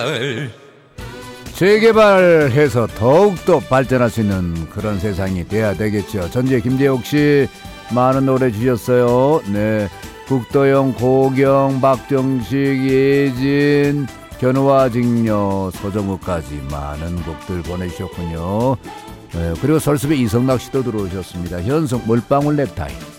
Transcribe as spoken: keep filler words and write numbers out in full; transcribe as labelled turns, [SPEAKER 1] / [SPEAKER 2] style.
[SPEAKER 1] 재개발해서 더욱더 발전할 수 있는 그런 세상이 돼야 되겠죠. 전재 김재옥 씨 많은 노래 주셨어요. 네, 국도영, 고경, 박정식, 예진, 견우와 직녀, 서정우까지 많은 곡들 보내주셨군요. 네, 그리고 설수배 이성락 씨도 들어오셨습니다. 현숙 물방울 넥타이.